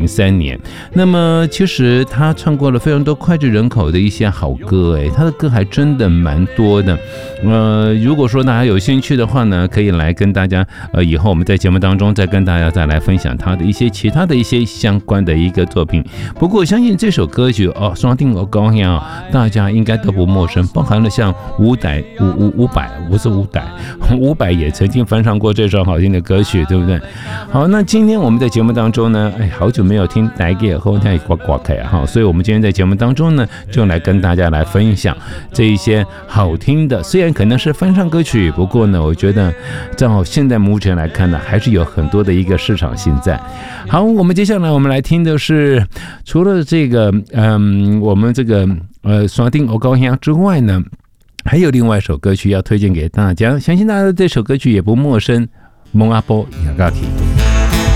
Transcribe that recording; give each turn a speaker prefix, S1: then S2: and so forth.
S1: 2003年。那么其实他唱过了非常多脍炙人口的一些好歌，他的歌还真的蛮多的。如果说大家有兴趣的话呢，可以来跟大家以后我们在节目当中再跟大家再来分享他的一些其他的一些相关的一个作品。不过我相信这首歌曲双定我高兴大家应该都不陌生，包含了像伍佰不是伍佰，伍佰也曾经翻唱过这首好听的歌曲，对不对？好，那今天我们在节目当中呢，好久没有听台语后台呱呱开哈，所以我们今天在节目当中呢，就来跟大家来分享这一些好听的，虽然可能是翻唱歌曲，不过呢，我觉得照现在目前来看呢，还是有很多的一个市场性在。好，我们接下来我们来听的是除了这个我们这个刷定欧高香之外呢，还有另外一首歌曲要推荐给大家，相信大家对这首歌曲也不陌生，蒙阿波雅嘎提。